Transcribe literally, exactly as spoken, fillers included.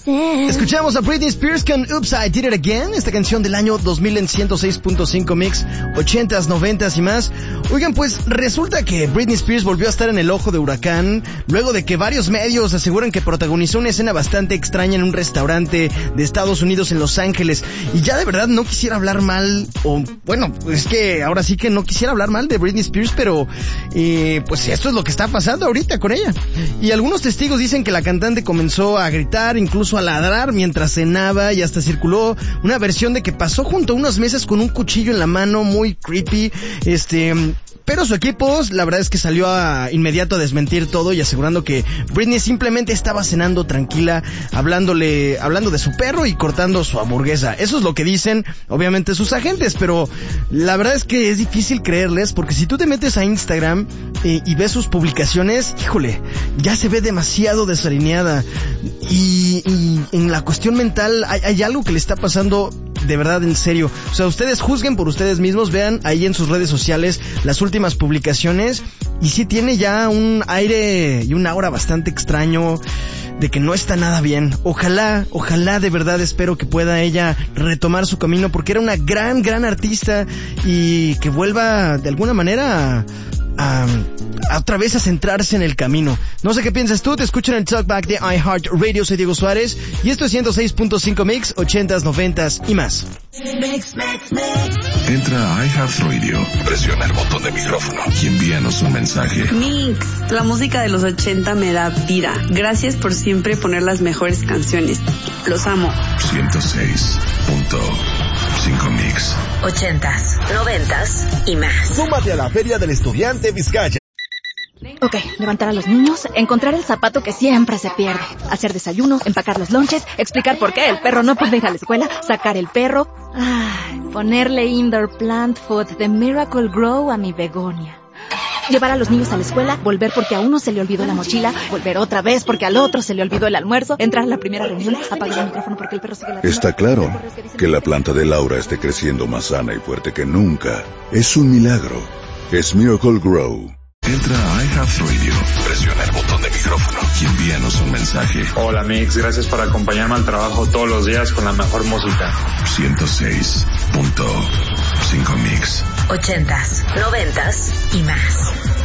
Escuchamos a Britney Spears con Oops, I Did It Again, esta canción del año dos mil en ciento seis punto cinco Mix, ochentas, noventas y más. Oigan, pues resulta que Britney Spears volvió a estar en el ojo de huracán luego de que varios medios aseguran que protagonizó una escena bastante extraña en un restaurante de Estados Unidos en Los Ángeles. Y ya de verdad no quisiera hablar mal, o bueno, es que ahora sí que no quisiera hablar mal de Britney Spears, pero eh, pues esto es lo que está pasando ahorita con ella. Y algunos testigos dicen que la cantante comenzó a gritar, incluso a ladrar mientras cenaba, y hasta circuló una versión de que pasó junto a unas mesas con un cuchillo en la mano, muy creepy, este... Pero su equipo, la verdad es que salió a inmediato a desmentir todo y asegurando que Britney simplemente estaba cenando tranquila, hablándole, hablando de su perro y cortando su hamburguesa. Eso es lo que dicen, obviamente, sus agentes, pero la verdad es que es difícil creerles, porque si tú te metes a Instagram eh, y ves sus publicaciones, híjole, ya se ve demasiado desalineada. Y, y en la cuestión mental hay, hay algo que le está pasando de verdad, en serio. O sea, ustedes juzguen por ustedes mismos, vean ahí en sus redes sociales las últimas publicaciones, y sí tiene ya un aire y un aura bastante extraño de que no está nada bien. Ojalá, ojalá de verdad espero que pueda ella retomar su camino, porque era una gran, gran artista, y que vuelva de alguna manera a, a, a otra vez a centrarse en el camino. No sé qué piensas tú, te escucho en el Talkback de iHeartRadio, soy Diego Suárez, y esto es ciento seis punto cinco Mix, ochentas, noventas y más. Mix, mix, mix. Entra a iHeartRadio, presiona el botón de micrófono y envíanos un mensaje. Mix, la música de los ochenta me da vida. Gracias por siempre poner las mejores canciones. Los amo. ciento seis punto cinco Mix. Ochentas, noventas y más. Súmate a la Feria del Estudiante Vizcaya. Ok, levantar a los niños, encontrar el zapato que siempre se pierde, hacer desayuno, empacar los lonches, explicar por qué el perro no puede ir a la escuela, sacar el perro, ay, ponerle indoor plant food de Miracle Grow a mi begonia. Llevar a los niños a la escuela, volver porque a uno se le olvidó la mochila, volver otra vez porque al otro se le olvidó el almuerzo, entrar a la primera reunión, apagar el micrófono porque el perro sigue la... Está claro que la planta de Laura esté creciendo más sana y fuerte que nunca. Es un milagro. Es Miracle Grow. Entra a iHeartRadio, presiona el botón de micrófono y envíanos un mensaje. Hola Mix, gracias por acompañarme al trabajo todos los días con la mejor música. ciento seis punto cinco Mix. Ochentas, noventas y más.